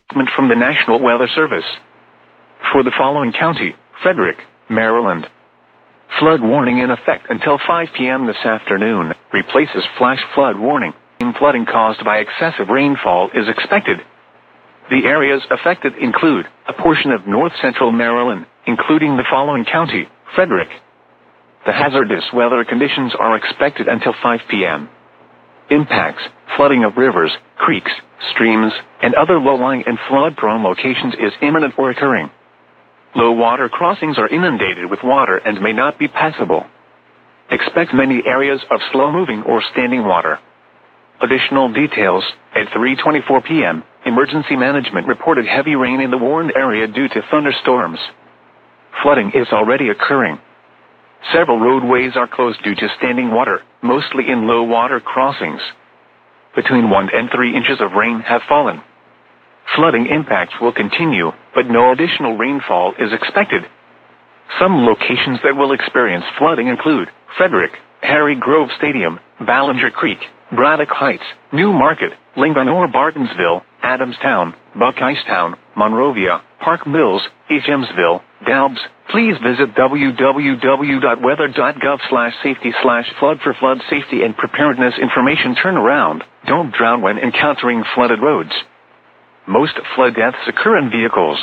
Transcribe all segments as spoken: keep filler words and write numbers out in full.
From the National Weather Service. For the following county, Frederick, Maryland. Flood warning in effect until five p m this afternoon. Replaces flash flood warning. Flooding caused by excessive rainfall is expected. The areas affected include a portion of north-central Maryland, including the following county, Frederick. The hazardous weather conditions are expected until five p m Impacts: flooding of rivers, creeks, streams, and other low-lying and flood-prone locations is imminent or occurring. Low-water crossings are inundated with water and may not be passable. Expect many areas of slow-moving or standing water. Additional details: at three twenty-four p m, Emergency Management reported heavy rain in the warned area due to thunderstorms. Flooding is already occurring. Several roadways are closed due to standing water, mostly in low-water crossings. Between one and three inches of rain have fallen. Flooding impacts will continue, but no additional rainfall is expected. Some locations that will experience flooding include Frederick, Harry Grove Stadium, Ballinger Creek, Braddock Heights, New Market, Lincoln or Bartonsville, Adamstown, Buckeyestown, Monrovia, Park Mills, H Msville, Dalbs. Please visit w w w dot weather dot gov slash safety slash flood for flood safety and preparedness information. Turn around. Don't drown when encountering flooded roads. Most flood deaths occur in vehicles.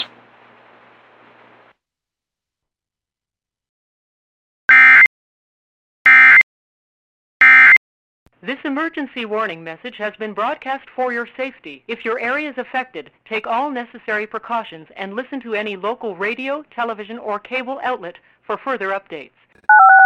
This emergency warning message has been broadcast for your safety. If your area is affected, take all necessary precautions and listen to any local radio, television, or cable outlet for further updates.